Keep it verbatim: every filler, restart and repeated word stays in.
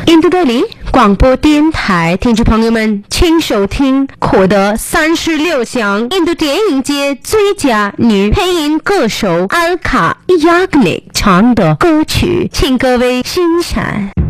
印度德里广播电台听众朋友们，请收听获得三十六项印度电影节最佳女配音歌手阿尔卡·亚格尼唱的歌曲，请各位欣赏。